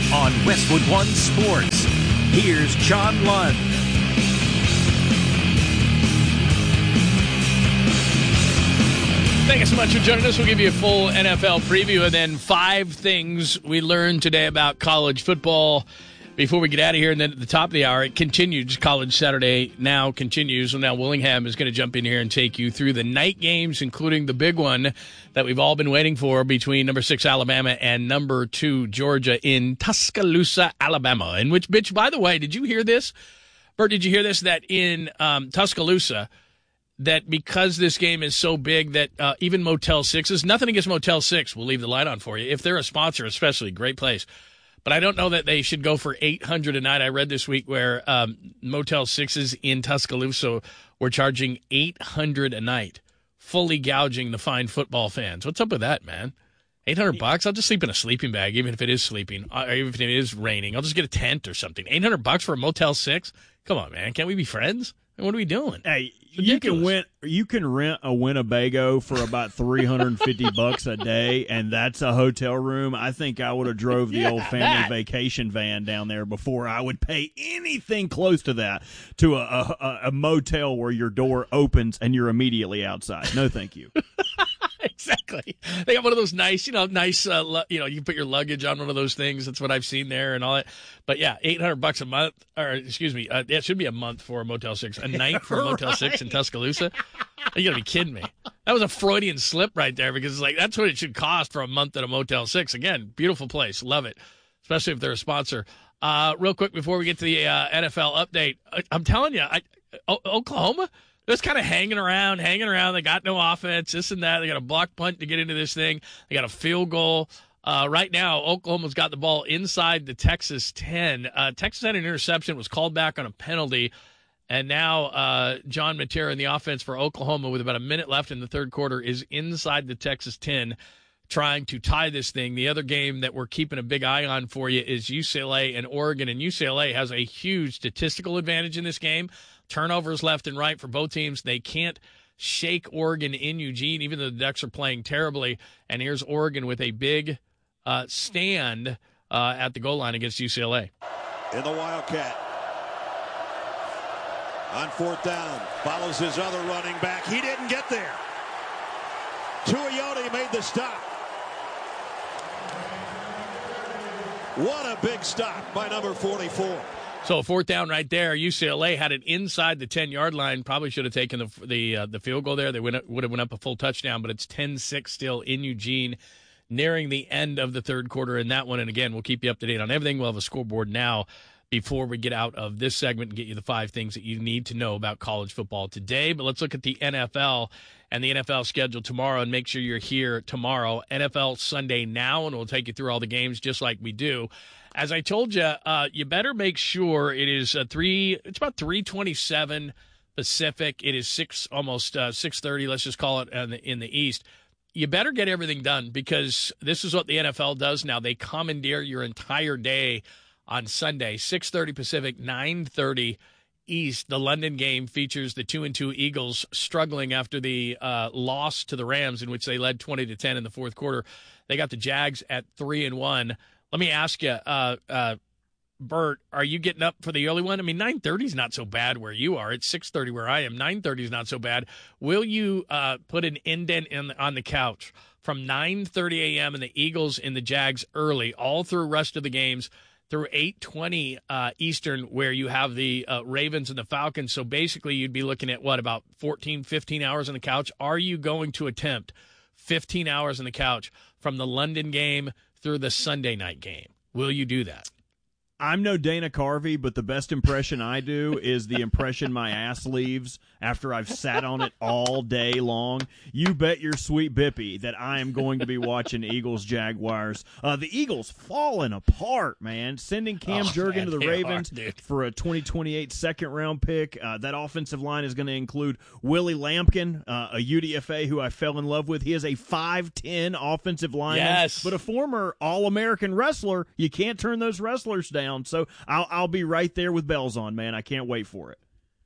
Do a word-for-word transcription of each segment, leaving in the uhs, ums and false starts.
on Westwood One Sports. Here's John Lund. Thank you so much for joining us. We'll give you a full N F L preview and then five things we learned today about college football before we get out of here. And then at the top of the hour, it continues. College Saturday now continues. So now Willingham is going to jump in here and take you through the night games, including the big one that we've all been waiting for between number six Alabama and number two Georgia in Tuscaloosa, Alabama. In which, bitch, by the way, did you hear this? Bert, did you hear this? That in um, Tuscaloosa, that because this game is so big that uh, even Motel Sixes, nothing against Motel Six, we'll leave the light on for you. If they're a sponsor, especially, great place. But I don't know that they should go for eight hundred dollars a night. I read this week where um, Motel Sixes in Tuscaloosa were charging eight hundred dollars a night, fully gouging the fine football fans. What's up with that, man? eight hundred bucks? I'll just sleep in a sleeping bag, even if it is sleeping, or even if it is raining. I'll just get a tent or something. eight hundred bucks for a Motel Six? Come on, man. Can't we be friends? What are we doing? Hey, you can win. You can rent a Winnebago for about three hundred and fifty bucks a day, and that's a hotel room. I think I would have drove the Yeah, old family that. vacation van down there before I would pay anything close to that to a, a, a motel where your door opens and you're immediately outside. No, thank you. Exactly. They got one of those nice, you know, nice, uh, lu- you know, you can put your luggage on one of those things. That's what I've seen there and all that. But yeah, eight hundred bucks a month, or excuse me, uh, yeah, it should be a month for a Motel Six, a night for a Motel Right. Six in Tuscaloosa. You gotta be kidding me. That was a Freudian slip right there, because it's like, that's what it should cost for a month at a Motel Six. Again, beautiful place. Love it. Especially if they're a sponsor. Uh, real quick before we get to the uh, N F L update, I, I'm telling you, I, o- Oklahoma, they're just kind of hanging around, hanging around. They got no offense, this and that. They got a block punt to get into this thing. They got a field goal. Uh, right now, Oklahoma's got the ball inside the Texas ten. Uh, Texas had an interception, was called back on a penalty. And now uh, John Matera in the offense for Oklahoma with about a minute left in the third quarter is inside the Texas ten trying to tie this thing. The other game that we're keeping a big eye on for you is U C L A and Oregon. And U C L A has a huge statistical advantage in this game. Turnovers left and right for both teams. They can't shake Oregon in Eugene, even though the Ducks are playing terribly. And here's Oregon with a big uh, stand uh, at the goal line against U C L A. In the Wildcat. On fourth down, follows his other running back. He didn't get there. Tuioti made the stop. What a big stop by number forty-four. So fourth down right there. U C L A had it inside the ten-yard line. Probably should have taken the the uh, the field goal there. They would have went up a full touchdown, but it's ten six still in Eugene, nearing the end of the third quarter in that one. And again, we'll keep you up to date on everything. We'll have a scoreboard now before we get out of this segment and get you the five things that you need to know about college football today. But let's look at the N F L and the N F L schedule tomorrow, and make sure you're here tomorrow. N F L Sunday Now, and we'll take you through all the games just like we do. As I told you, uh, you better make sure it is a three. It's about three twenty-seven Pacific. It is six, almost uh, six thirty. Let's just call it in the, in the East. You better get everything done, because this is what the N F L does now. They commandeer your entire day on Sunday, six thirty Pacific, nine thirty East. The London game features the two and two Eagles struggling after the uh, loss to the Rams, in which they led twenty to ten in the fourth quarter. They got the Jags at three and one. Let me ask you, uh, uh, Bert, are you getting up for the early one? I mean, nine thirty is not so bad where you are. It's six thirty where I am. nine thirty is not so bad. Will you uh, put an indent in, on the couch from nine thirty a.m. and the Eagles and the Jags early, all through rest of the games, through eight twenty uh, Eastern, where you have the uh, Ravens and the Falcons? So basically you'd be looking at, what, about fourteen, fifteen hours on the couch? Are you going to attempt fifteen hours on the couch from the London game through the Sunday night game? Will you do that? I'm no Dana Carvey, but the best impression I do is the impression my ass leaves after I've sat on it all day long. You bet your sweet bippy that I am going to be watching Eagles-Jaguars. Uh, the Eagles falling apart, man. Sending Cam Oh, Jurgen man, to the they Ravens are, dude. for a twenty twenty-eight second-round pick. Uh, that offensive line is going to include Willie Lampkin, uh, a U D F A who I fell in love with. He is a five ten offensive lineman, Yes. but a former All-American wrestler. You can't turn those wrestlers down. So I'll I'll be right there with bells on, man. I can't wait for it.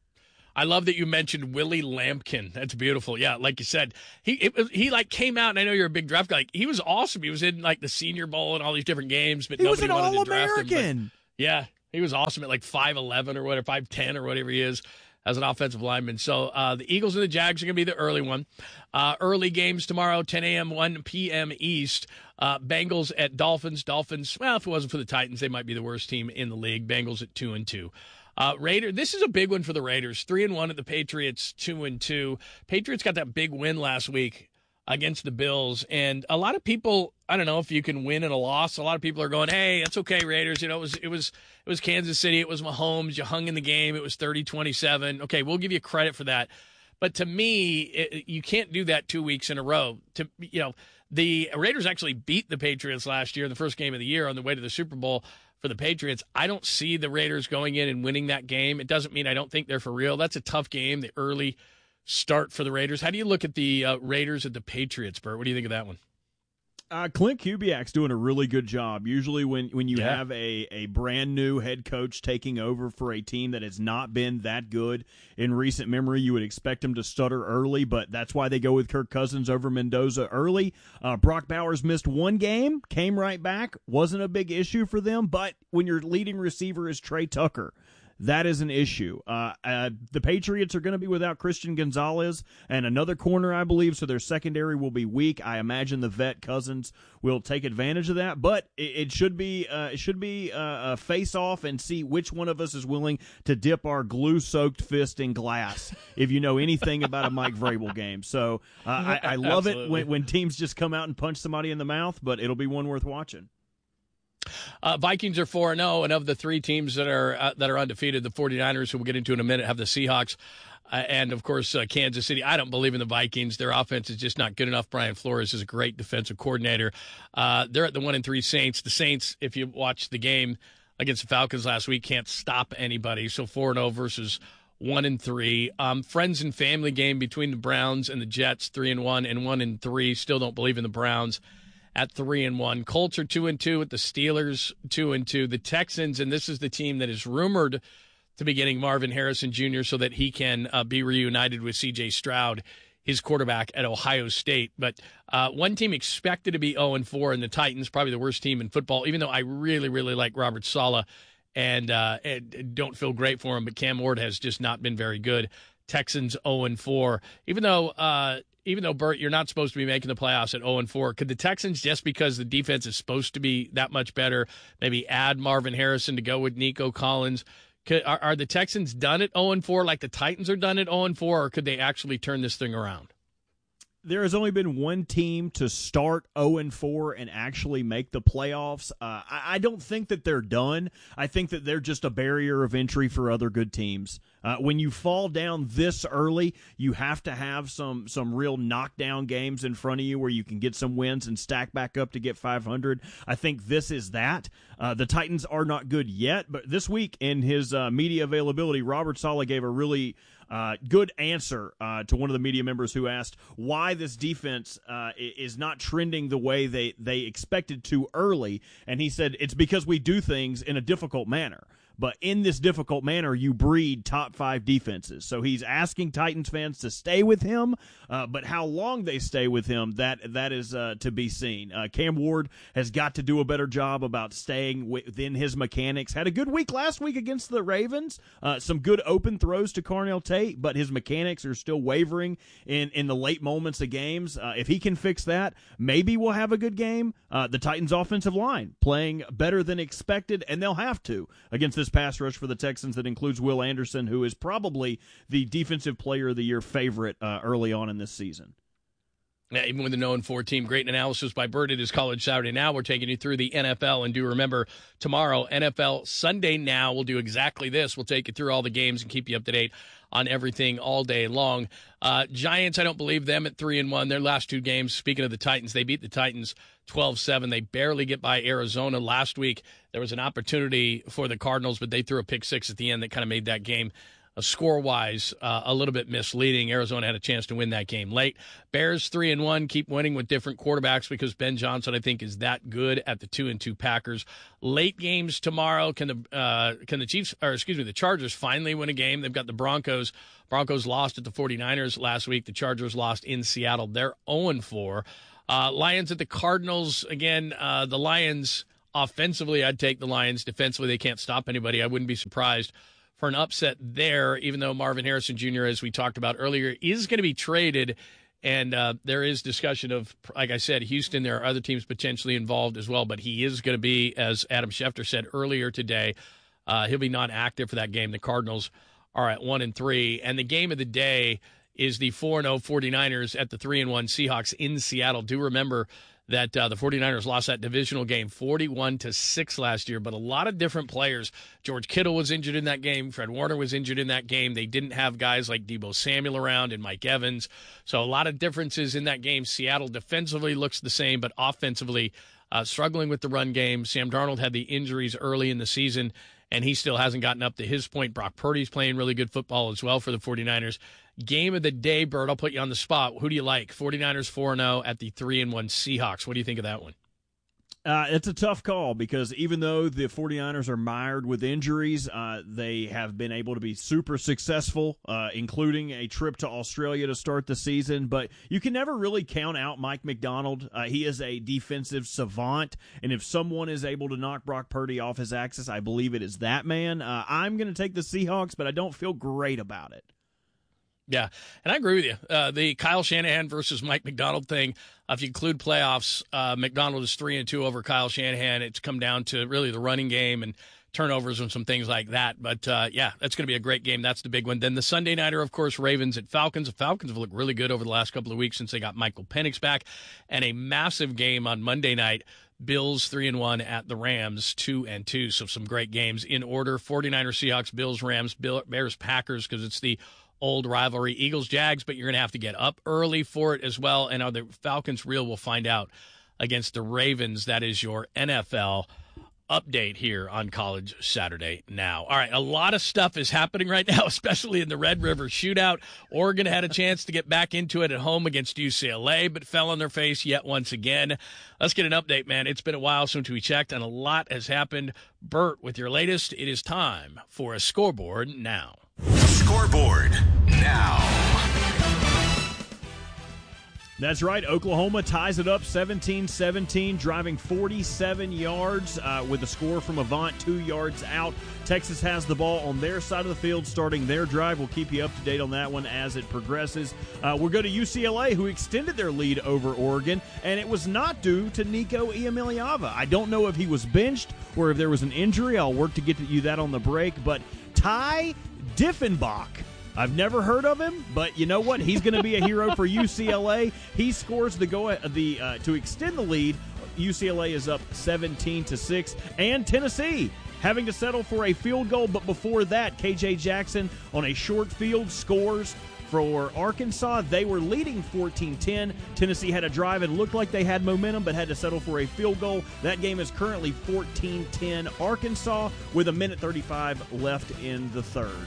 I love that you mentioned Willie Lampkin. That's beautiful. Yeah, like you said, he it was, he like came out, and I know you're a big draft guy. Like, he was awesome. He was in like the Senior Bowl and all these different games, but he nobody was an wanted to draft him. All-American. But, yeah, he was awesome at like five eleven or whatever, five ten or whatever he is as an offensive lineman. So uh, the Eagles and the Jags are going to be the early one. Uh, early games tomorrow, ten a.m., one p.m. East. Uh, Bengals at Dolphins. Dolphins, well, if it wasn't for the Titans, they might be the worst team in the league. Bengals at two and two. Uh, Raider, this is a big one for the Raiders. Three and one at the Patriots, two and two. Patriots got that big win last week against the Bills, and a lot of people, I don't know if you can win in a loss. A lot of people are going, "Hey, it's okay, Raiders. You know, it was it was it was Kansas City. It was Mahomes. You hung in the game. It was thirty twenty-seven. Okay, we'll give you credit for that." But to me, it, you can't do that two weeks in a row. To you know, the Raiders actually beat the Patriots last year in the first game of the year on the way to the Super Bowl. For the Patriots, I don't see the Raiders going in and winning that game. It doesn't mean I don't think they're for real. That's a tough game, the early start for the Raiders. How do you look at the uh, Raiders at the Patriots, Bert? What do you think of that one? Uh, Clint Kubiak's doing a really good job. Usually when, when you yeah. have a, a brand new head coach taking over for a team that has not been that good in recent memory, you would expect him to stutter early, but that's why they go with Kirk Cousins over Mendoza early. Uh, Brock Bowers missed one game, came right back, wasn't a big issue for them, but when your leading receiver is Trey Tucker, that is an issue. Uh, uh, the Patriots are going to be without Christian Gonzalez and another corner, I believe, so their secondary will be weak. I imagine the vet Cousins will take advantage of that, but it, it should be uh, it should be uh, a face-off and see which one of us is willing to dip our glue-soaked fist in glass, if you know anything about a Mike Vrabel game. So uh, I, I love it when, when teams just come out and punch somebody in the mouth, but it'll be one worth watching. Uh, Vikings are four and oh, and of the three teams that are uh, that are undefeated, the 49ers, who we'll get into in a minute, have the Seahawks, uh, and, of course, uh, Kansas City. I don't believe in the Vikings. Their offense is just not good enough. Brian Flores is a great defensive coordinator. Uh, they're at the one and three Saints. The Saints, if you watch the game against the Falcons last week, can't stop anybody. So four and oh versus one and three. Um, friends and family game between the Browns and the Jets, three and one and one and three. Still don't believe in the Browns at three and one. Colts are two and two with the Steelers, two and two. The Texans, and this is the team that is rumored to be getting Marvin Harrison Junior so that he can uh, be reunited with C J Stroud, his quarterback at Ohio State. But uh, one team expected to be oh and four, and the Titans, probably the worst team in football, even though I really, really like Robert Saleh and, uh, and don't feel great for him, but Cam Ward has just not been very good. Texans oh and four. Even though uh, even though, Bert, you're not supposed to be making the playoffs at oh and four, could the Texans, just because the defense is supposed to be that much better, maybe add Marvin Harrison to go with Nico Collins? Could, are, are the Texans done at oh and four like the Titans are done at oh and four, or could they actually turn this thing around? There has only been one team to start oh and four and actually make the playoffs. Uh, I, I don't think that they're done. I think that they're just a barrier of entry for other good teams. Uh, when you fall down this early, you have to have some some real knockdown games in front of you where you can get some wins and stack back up to get five hundred. I think this is that. Uh, the Titans are not good yet, but this week in his uh, media availability, Robert Saleh gave a really Uh, good answer uh, to one of the media members who asked why this defense uh, is not trending the way they, they expected to early. And he said, it's because we do things in a difficult manner. But in this difficult manner, you breed top five defenses. So he's asking Titans fans to stay with him, uh, but how long they stay with him, that that is uh, to be seen. Uh, Cam Ward has got to do a better job about staying within his mechanics. Had a good week last week against the Ravens. Uh, some good open throws to Carnell Tate, but his mechanics are still wavering in, in the late moments of games. Uh, if he can fix that, maybe we'll have a good game. Uh, the Titans' offensive line playing better than expected, and they'll have to against this pass rush for the Texans that includes Will Anderson, who is probably the Defensive Player of the Year favorite uh, early on in this season. Yeah, even with the oh and four team, great analysis by Bert. It is College Saturday Now. We're taking you through the N F L, and do remember, tomorrow, N F L Sunday Now, we'll do exactly this. We'll take you through all the games and keep you up to date on everything all day long. Uh, Giants, I don't believe them at three and one. Their last two games, speaking of the Titans, they beat the Titans twelve seven. They barely get by Arizona. Last week, there was an opportunity for the Cardinals, but they threw a pick six at the end that kind of made that game uh, score-wise, uh, a little bit misleading. Arizona had a chance to win that game late. Bears three and one, keep winning with different quarterbacks because Ben Johnson, I think, is that good at the two and two Packers. Late games tomorrow. Can the uh, can the Chiefs, or excuse me, the Chargers finally win a game? They've got the Broncos. Broncos lost at the forty-niners last week. The Chargers lost in Seattle. They're oh and four. Uh, Lions at the Cardinals. Again, uh, the Lions, offensively, I'd take the Lions. Defensively, they can't stop anybody. I wouldn't be surprised for an upset there, even though Marvin Harrison Junior, as we talked about earlier, is going to be traded. And uh, there is discussion of, like I said, Houston. There are other teams potentially involved as well, but he is going to be, as Adam Schefter said earlier today, uh, he'll be non-active for that game. The Cardinals are at one and three, and the game of the day is the four and oh forty-niners at the three and one Seahawks in Seattle. Do remember that uh, the forty-niners lost that divisional game forty-one to six last year, but a lot of different players. George Kittle was injured in that game. Fred Warner was injured in that game. They didn't have guys like Deebo Samuel around and Mike Evans, so a lot of differences in that game. Seattle defensively looks the same, but offensively uh, struggling with the run game. Sam Darnold had the injuries early in the season, and he still hasn't gotten up to his point. Brock Purdy's playing really good football as well for the forty-niners. Game of the day, Bert, I'll put you on the spot. Who do you like? forty-niners four and oh at the three and one Seahawks. What do you think of that one? Uh, it's a tough call because even though the forty-niners are mired with injuries, uh, they have been able to be super successful, uh, including a trip to Australia to start the season. But you can never really count out Mike McDonald. Uh, he is a defensive savant, and if someone is able to knock Brock Purdy off his axis, I believe it is that man. Uh, I'm going to take the Seahawks, but I don't feel great about it. Yeah, and I agree with you. Uh, the Kyle Shanahan versus Mike McDonald thing, uh, if you include playoffs, uh, McDonald is three and two over Kyle Shanahan. It's come down to really the running game and turnovers and some things like that. But, uh, yeah, that's going to be a great game. That's the big one. Then the Sunday nighter, of course, Ravens at Falcons. The Falcons have looked really good over the last couple of weeks since they got Michael Penix back. And a massive game on Monday night. Bills three and one at the Rams two and two. So some great games in order. forty-niners, Seahawks, Bills, Rams, Bill, Bears, Packers, because it's the old rivalry. Eagles, Jags, but you're going to have to get up early for it as well. And are the Falcons real? We'll find out against the Ravens. That is your N F L update here on College Saturday Now. All right, a lot of stuff is happening right now, especially in the Red River Shootout. Oregon had a chance to get back into it at home against U C L A, but fell on their face yet once again. Let's get an update, man. It's been a while since we checked, and a lot has happened. Bert, with your latest, it is time for a Scoreboard Now. Scoreboard Now. That's right. Oklahoma ties it up seventeen seventeen, driving forty-seven yards uh, with a score from Avant two yards out. Texas has the ball on their side of the field starting their drive. We'll keep you up to date on that one as it progresses. Uh, we'll go to U C L A, who extended their lead over Oregon, and it was not due to Nico Iamaleava. I don't know if he was benched or if there was an injury. I'll work to get to you that on the break, but Ty Diffenbach, I've never heard of him, but you know what? He's going to be a hero for U C L A. He scores the go the uh, to extend the lead. U C L A is up seventeen to six, and Tennessee having to settle for a field goal. But before that, K J Jackson on a short field scores for Arkansas. They were leading fourteen ten. Tennessee had a drive and looked like they had momentum, but had to settle for a field goal. That game is currently fourteen ten Arkansas with a minute thirty-five left in the third.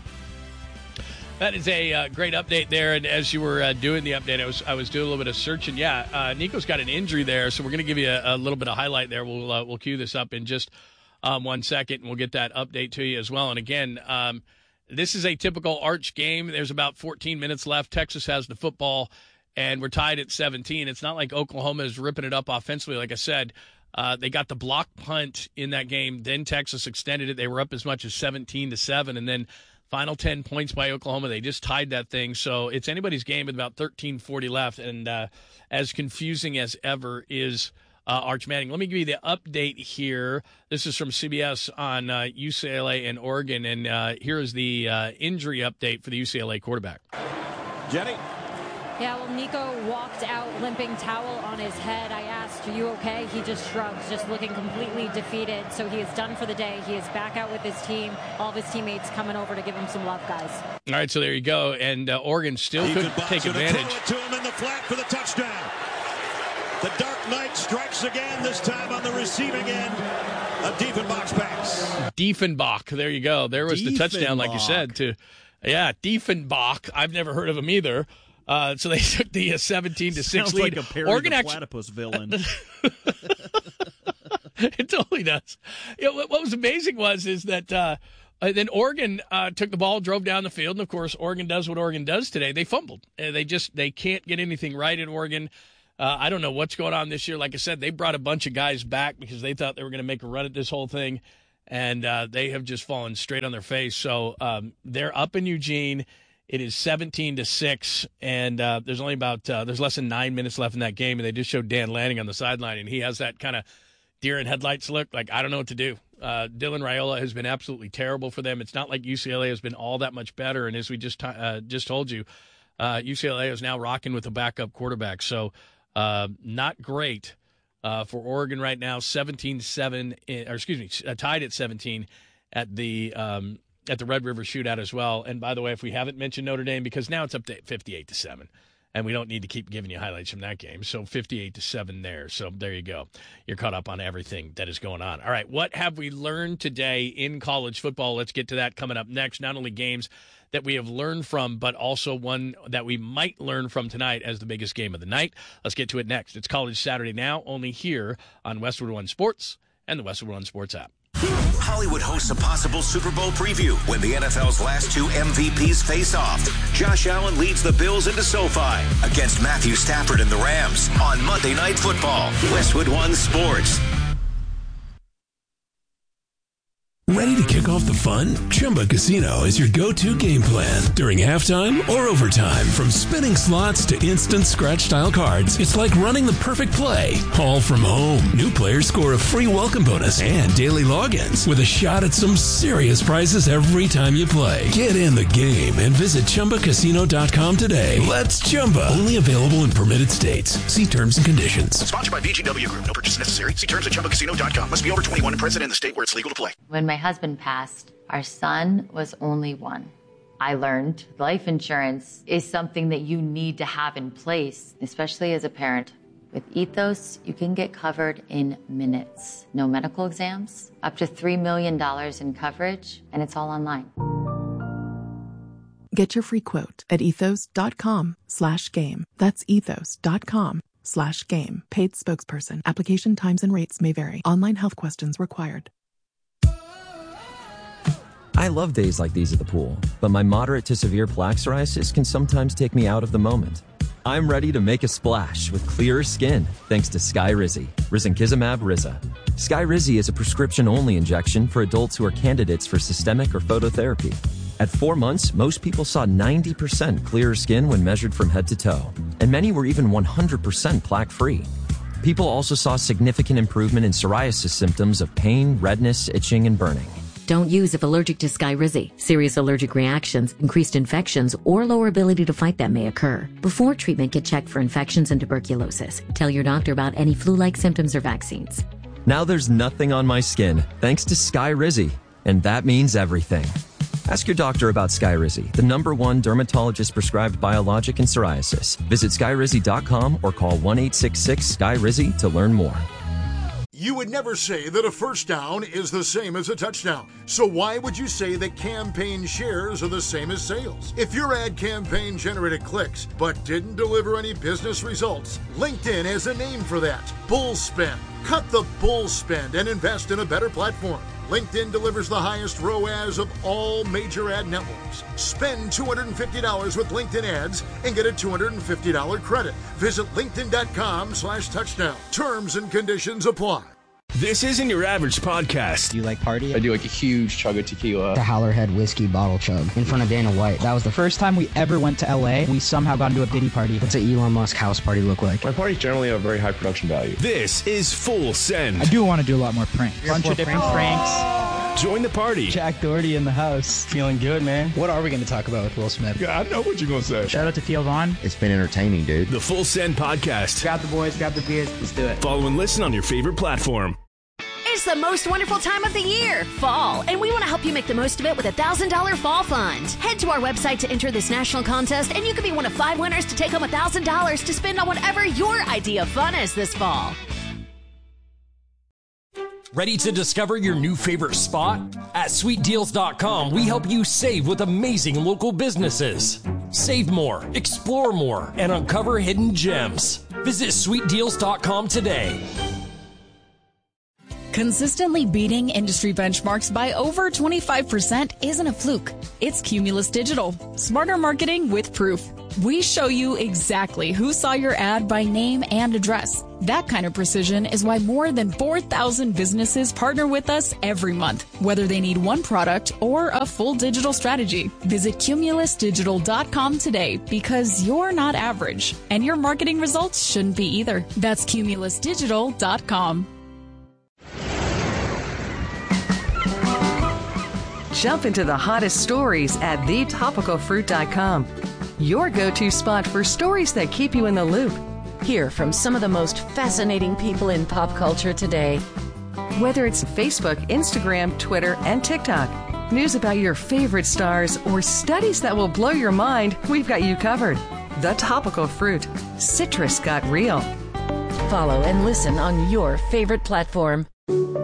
That is a uh, great update there, and as you were uh, doing the update, I was I was doing a little bit of searching. Yeah, uh, Nico's got an injury there, so we're going to give you a, a little bit of highlight there. We'll uh, we'll cue this up in just um, one second, and we'll get that update to you as well. And again, um, this is a typical Arch game. There's about fourteen minutes left. Texas has the football, and we're tied at seventeen. It's not like Oklahoma is ripping it up offensively. Like I said, uh, they got the block punt in that game. Then Texas extended it. They were up as much as seventeen to seven, and then final ten points by Oklahoma. They just tied that thing. So it's anybody's game with about thirteen forty left. And uh, as confusing as ever is uh, Arch Manning. Let me give you the update here. This is from C B S on uh, U C L A and Oregon. And uh, here is the uh, injury update for the U C L A quarterback. Jenny? Yeah, well, Nico walked out limping, towel on his head. I asked, are you okay? He just shrugs, just looking completely defeated. So he is done for the day. He is back out with his team. All of his teammates coming over to give him some love, guys. All right, so there you go. And uh, Oregon still could take advantage. Throw it to him in the flat for the touchdown. The Dark Knight strikes again, this time on the receiving end A Diefenbach's pass. Diefenbach. There you go. There was the touchdown, like you said. To yeah, Diefenbach. I've never heard of him either. Uh, so they took the uh, seventeen to six Sounds lead. like a Perry Oregon the actually, Platypus villain. It totally does. You know, what, what was amazing was is that uh, uh, then Oregon uh, took the ball, drove down the field, and of course Oregon does what Oregon does today. They fumbled. Uh, they just they can't get anything right in Oregon. Uh, I don't know what's going on this year. Like I said, they brought a bunch of guys back because they thought they were going to make a run at this whole thing, and uh, they have just fallen straight on their face. So um, they're up in Eugene. It is seventeen to six, and uh, there's only about uh, there's less than nine minutes left in that game, and they just showed Dan Lanning on the sideline, and he has that kind of deer in headlights look. Like, I don't know what to do. Uh, Dylan Raiola has been absolutely terrible for them. It's not like U C L A has been all that much better, and as we just uh, just told you, uh, U C L A is now rocking with a backup quarterback. So. Uh, not great uh, for Oregon right now. seventeen seven, or excuse me, uh, tied at seventeen at the um, at the Red River Shootout as well. And by the way, if we haven't mentioned Notre Dame, because now it's up to fifty-eight to seven, and we don't need to keep giving you highlights from that game. So fifty-eight to seven there. So there you go. You're caught up on everything that is going on. All right, what have we learned today in college football? Let's get to that coming up next. Not only games that we have learned from, but also one that we might learn from tonight as the biggest game of the night. Let's get to it next. It's College Saturday Now, only here on Westwood One Sports and the Westwood One Sports app. Hollywood hosts a possible Super Bowl preview when the N F L's last two M V Ps face off. Josh Allen leads the Bills into SoFi against Matthew Stafford and the Rams on Monday Night Football. Westwood One Sports. Ready to kick off the fun? Chumba Casino is your go-to game plan during halftime or overtime. From spinning slots to instant scratch-style cards, it's like running the perfect play, all from home. New players score a free welcome bonus and daily logins with a shot at some serious prizes every time you play. Get in the game and visit Chumba Casino dot com today. Let's Chumba. Only available in permitted states. See terms and conditions. Sponsored by V G W Group. No purchase necessary. See terms at Chumba Casino dot com. Must be over twenty-one and present in the state where it's legal to play. When my husband passed, our son was only one. I learned life insurance is something that you need to have in place, especially as a parent. With Ethos, you can get covered in minutes. No medical exams, up to three million dollars in coverage, and it's all online. Get your free quote at ethos.com slash game. That's ethos.com slash game. Paid spokesperson. Application times and rates may vary. Online health questions required. I love days like these at the pool, but my moderate to severe plaque psoriasis can sometimes take me out of the moment. I'm ready to make a splash with clearer skin thanks to Skyrizi, risankizumab Riza. Skyrizi is a prescription-only injection for adults who are candidates for systemic or phototherapy. At four months, most people saw ninety percent clearer skin when measured from head to toe, and many were even one hundred percent plaque-free. People also saw significant improvement in psoriasis symptoms of pain, redness, itching, and burning. Don't use if allergic to Skyrizi. Serious allergic reactions, increased infections, or lower ability to fight them may occur. Before treatment, get checked for infections and tuberculosis. Tell your doctor about any flu-like symptoms or vaccines. Now there's nothing on my skin thanks to Skyrizi, and that means everything. Ask your doctor about Skyrizi, the number one dermatologist-prescribed biologic in psoriasis. Visit skyrizi dot com or call one eight six six S K Y R I Z Y to learn more. You would never say that a first down is the same as a touchdown. So why would you say that campaign shares are the same as sales? If your ad campaign generated clicks but didn't deliver any business results, LinkedIn has a name for that. Bull spend. Cut the bull spend and invest in a better platform. LinkedIn delivers the highest R O A S of all major ad networks. Spend two hundred fifty dollars with LinkedIn ads and get a two hundred fifty dollars credit. Visit linkedin.com slash touchdown. Terms and conditions apply. This isn't your average podcast. Do you like party? I do like a huge chug of tequila. The Howlerhead whiskey bottle chug in front of Dana White. That was the first time we ever went to L A. We somehow got into a Diddy party. What's an Elon Musk house party look like? My parties generally have very high production value. This is Full Send. I do want to do a lot more pranks. A bunch of different pranks. pranks. Join the party. Jack Doherty in the house. Feeling good, man. What are we going to talk about with Will Smith? Yeah, I know what you're going to say. Shout out to Theo Vaughn. It's been entertaining, dude. The Full Send Podcast. Grab the boys, grab the beers. Let's do it. Follow and listen on your favorite platform. It's the most wonderful time of the year, fall, and we want to help you make the most of it with a one thousand dollars Fall Fund. Head to our website to enter this national contest, and you could be one of five winners to take home one thousand dollars to spend on whatever your idea of fun is this fall. Ready to discover your new favorite spot? At sweet deals dot com, we help you save with amazing local businesses. Save more, explore more, and uncover hidden gems. Visit sweet deals dot com today. Consistently beating industry benchmarks by over twenty-five percent isn't a fluke. It's Cumulus Digital. Smarter marketing with proof. We show you exactly who saw your ad by name and address. That kind of precision is why more than four thousand businesses partner with us every month, whether they need one product or a full digital strategy. Visit cumulus digital dot com today because you're not average, and your marketing results shouldn't be either. That's cumulus digital dot com. Jump into the hottest stories at the topical fruit dot com. Your go-to spot for stories that keep you in the loop. Hear from some of the most fascinating people in pop culture today. Whether it's Facebook, Instagram, Twitter, and TikTok, news about your favorite stars, or studies that will blow your mind, we've got you covered. The Topical Fruit. Citrus got real. Follow and listen on your favorite platform.